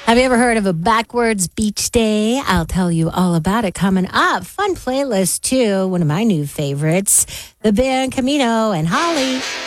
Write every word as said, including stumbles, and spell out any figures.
Have you ever heard of a backwards beach day? I'll tell you all about it coming up. Fun playlist, too. One of my new favorites, the band Camino and Holly.